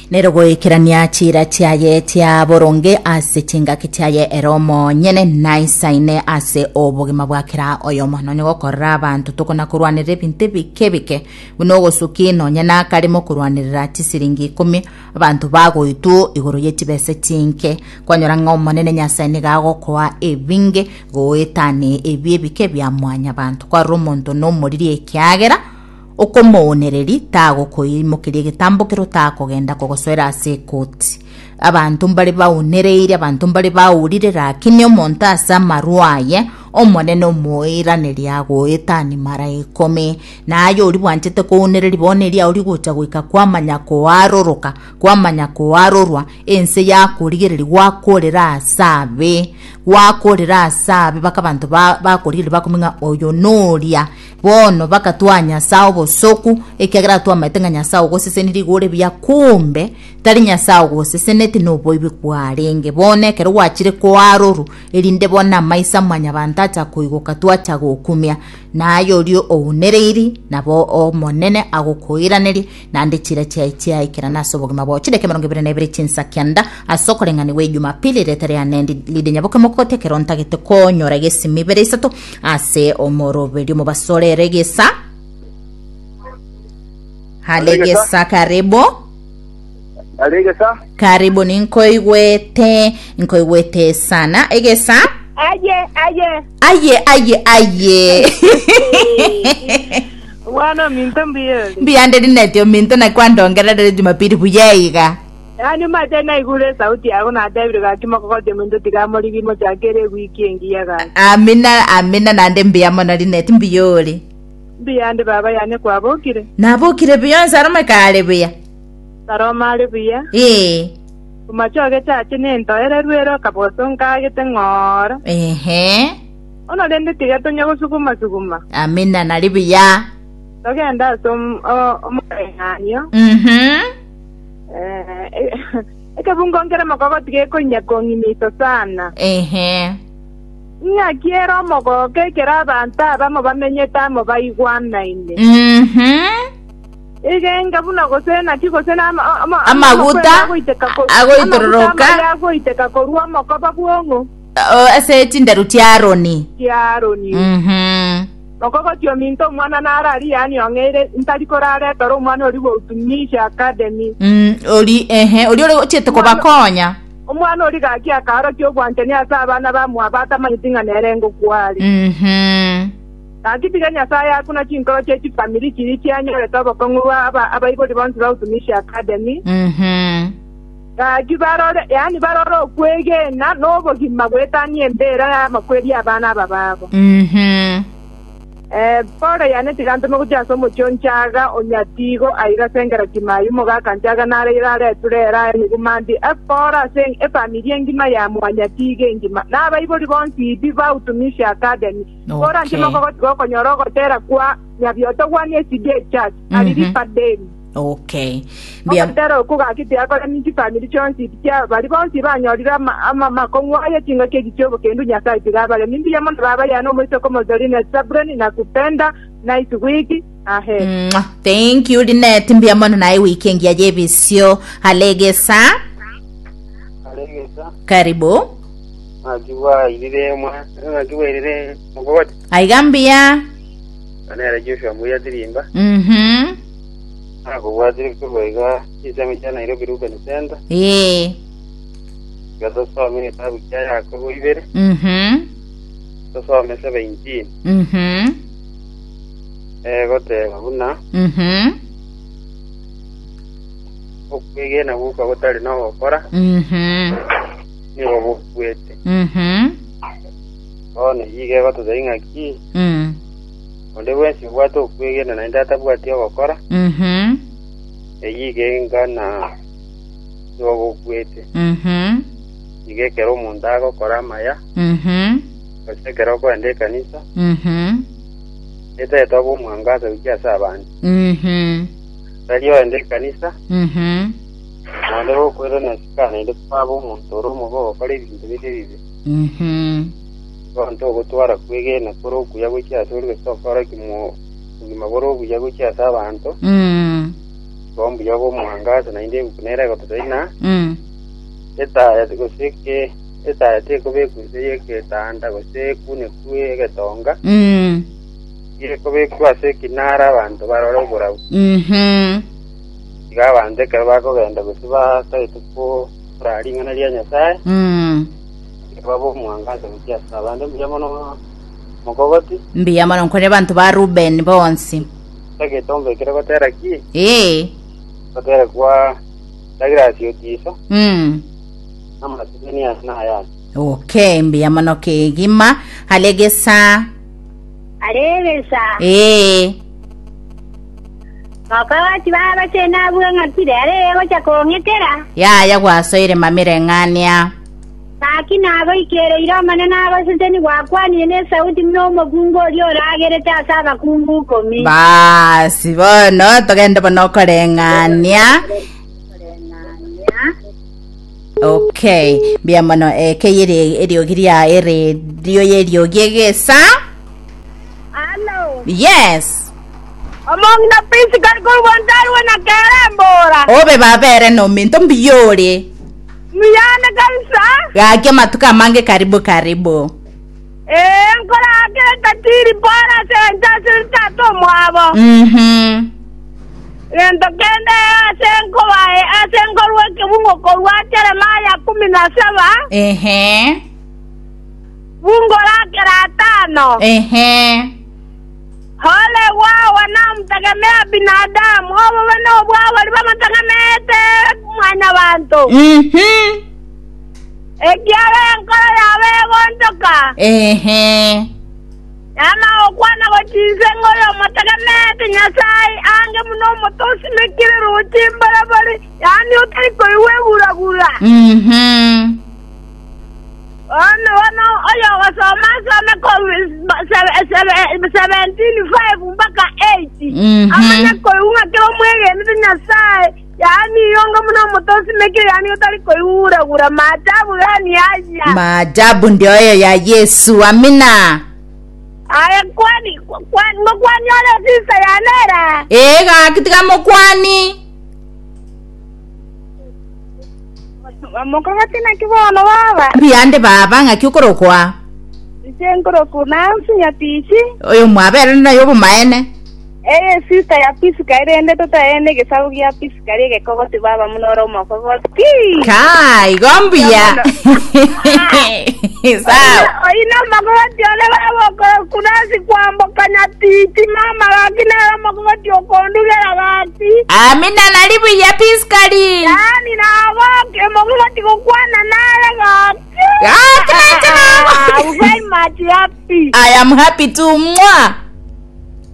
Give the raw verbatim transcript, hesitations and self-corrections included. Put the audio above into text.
nero goikirania chira chiaye tia boronge ase chingaki chiaye eromo nyene naisaine ase obogima bwakira oyomo no nigokorra abantu tukona kurwanire binte bike bike buno gosuki no nyana karimo kurwanirira tisiringi ikumi abantu bagoitu igoro yetibese tinke kwanyora ngomo nene nyasaine gagokoa ebinge goetane ebie bike bya mwanya abantu kwa romondo no moriri ekyagera okomonereri tago koyimukirie gitambukiro takogenda kogoswera ase koti abantu mbali baunereire abantu mbali baurire rakini omonto asa marwaye omonene omoiraneri ago etani mara ikome nayo uri bwanchete kuonereri boneri uri gucha gwika kwamanya ko aroroka kwamanya ko arorwa ense yakurigereri gwakorera asabe gwakorera asabe bakabantu bakorire bakuminga oyo noria bono bakatwanya sawo bosoku ekiagira twamaitenga nyasawo goseseniri gore bya kumbe tari nyasawo goseseneti no boibi kwarenge bone kero wachire ko aroro erinde bona maisa mwanya bantacha kuigoka twacha gokumia nayo rio ounereiri nabo o monene agokoiraneri nande chira chai chai kirana sobogima bo chide kemeronge bere nebere chinsa kyanda asokorengani we Jumapili retere anendi lide nyaboke mokote keronta gete konyora gesimi bere isato ase omoro beri mo basore regesa halegesa karibu Alegesa karibu ninkoigwete ninkoigwete sana egesa aye aye aye aye aye wana minto mbiyeli mbiyande dinetyo minto na kwandongerera Jumapili buyeiga yani matena igure sauti yako na David gakima kokote minto tigamori gimo chakere weekend yaga amina amina nande mbiyamo na dinet mbiyoli mbiyande baba yane kwabokire nabokire biyonse aroma kale biya aroma ale biya eh kumachoge chache nento ererwero kaposonga gete ngora ehe ono lende tigato nyago sukuma sukuma amina nalibiya togenda som omukanyo mhm eh ekabungongera makoko tigeko nyakongimito sana ehe nya quiero mogo que kera banta bamo bamenyeta mo baigwana ine mhm igenga buna gosena kigosena amaguta agoitororoka agoiteka korwa mokoba bwongo o ase tinderu tiaroni tiaroni mhm mokoba tio minto mwana narari yani ongere ntari korare toro mwana ori wo tunisha academy mm ori ehe ori ori chete ko bakonya omwana ori gaki akaro kyo gwanteni asa abana bamwa batamanyitinga nerengo kwali mhm Akitiga nyasaya akuna chinkoro chechi family chiri cyanyore tabo kongwa aba abayigori bonse bautumisha academy mhm ka kibarore yani baroro kwege na nobo kimagwetanye mbera makweri abana bababo mhm eh pora yani tiganto mo kujaso mo chonchaga onyatigo aira sengera kimayu mo gakanchaga nare irare turera ni kumandi apora seng e family ngima ya mwanyatige ngima na abayigori bonse bautumisha academy ora ndimo ko ko nyorogo tera kwa nyabyoto wanie side church aliripa deni okay bia tera ko ga kiti akora minti family chonsi tia bari bonsi banyorira ama makongwa ya tinga ke gichobo kendu nyasa itigabale mimbi ya mwana baba ya no mwiso ko modorina sabrani na kupenda nice week ahead. Thank you Linet mbia mwana na weekend ya jebisio halegesa Alegesa karibu agiwa irire mwa agiwa irire mugoti aigambia anera Joshua muya dirimba mhm ako wadiri kuwega isemi cyana iro biruka nsenda eh gato so mini tabu cyaya ko ibere mhm so so me seventeen mhm eh gote babuna mhm okwege na buka gotari no okora mhm ni obo kwete mhm one yige goto zainga ki mhm onde wensi wato kwege na ndata bwati okora mhm eyige ngana obo kwete mhm yige kero mundago kora maya mhm ose kero ko ende kanisa mhm ete tobo mwangaza ukia sabani mhm radio ende kanisa mhm onde ro kwero na sikana ende pabo muntoro mugo kore bintu bibi mhm gonto gutwara kwege na koro kuya gukia suru sokora kimo ni magoro kuya gukia sabanto mhm kombi yabo muhangaza na inde kunera gotoina mm eta ya goseke eta ya te kobe kuze ke tanda gose kune kuye ke tonga mm ire kobe kwase kinara abantu baroro gora mhm iga bande ke bako genda gusiba sai tuko rari ngana lia nyasaye mm babo muhangaza mutia sabande mjamono mokogoti mbiyamano nkone bantu ba Ruben bonsi take tombe kira gotera ki eh gotera kwa dagracio tiso mm ama tenia na ya okay mbiyamano ke gima halegesa Alegesa. eh Makawati baba tena buanga kidere go chakongekera. ya ya gwasoire mamire ngania Akina abo ikere ira manena abo senteni wakwani ne sauti mno magungo lyo ragere ta saba kungu komi. basi bono togenda bono korengania okay mbiyamano eh keyire eriogiria ere dio yerio gegesa Hello. yes Among na physical ko wandaru na karambora. obe babere no minto mbiyore Miyana kansa. gake matuka mange karibu karibu Eh nkora akere tatiri para senta senta to mwabo. mhm Endo kende asenko wae asenko weke bungo ko watere maya kumi na saba. ehe Bungo lake la tano. ehe Hole wao wanamtegemea binadamu. Hao wana wao waliwamtegemete mwana wantu. mhm Ekiare nkora yawe gondoka. ehe Ama okwana gochize ngoyo mtegemete nyasai ange muno motosi mekire ruchi barabari. Yani utari ko iwe gura gura. mhm Ono ono oyo wasoma soma ko seventeen five mpaka eight. Mhm. Amanya ko unga kero mwege ni nyasai. Yani yonga muno motosi mekire yani utari ko iura gura matabu yani aja. maajabu ndio hayo ya Yesu amina Aya kwani kwani kwani ole sisa ya nera. eh gakitika mokwani Amoka gatina kibono baba. biyande baba ngakiukorokwa Nsenkoro kunansi ya tishi. oyo mwabere nayo bumaene Eh sister ya pisi kairende tota ende gesabu ya pisi kari gekogoti baba munoro mokogoti. kai gombia sawa Oina magoti ole baba kunansi kwambo kanyatiti mama lakini ala magoti okondugera bati. amina nalibu ya piskari Yani na woke magoti kokwana nale gati. Ah, I'm very much happy. I am happy to mwa